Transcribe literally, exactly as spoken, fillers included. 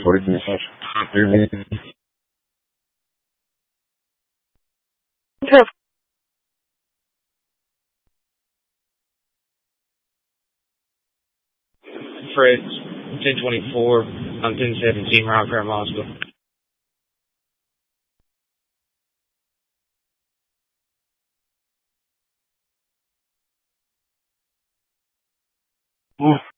forty minutes. Three minutes. Fred, ten twenty-four, I'm ten seventeen, Rock Fair Hospital. Oof.